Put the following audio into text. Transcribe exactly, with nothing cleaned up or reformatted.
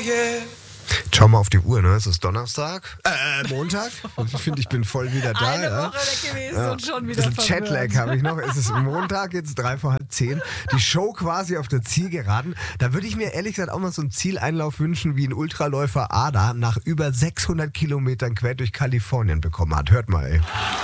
yeah. Schau mal auf die Uhr, ne? Es ist Donnerstag, äh, Montag. Und ich finde, ich bin voll wieder da. Eine ja. Woche weg gewesen Ja. und schon wieder Ein bisschen verwirrt. Jetlag habe ich noch. Es ist Montag, jetzt drei vor halb zehn. Die Show quasi auf der Zielgeraden. Da würde ich mir ehrlich gesagt auch mal so einen Zieleinlauf wünschen, wie ein Ultraläufer Ada nach über sechshundert Kilometern quer durch Kalifornien bekommen hat. Hört mal, ey.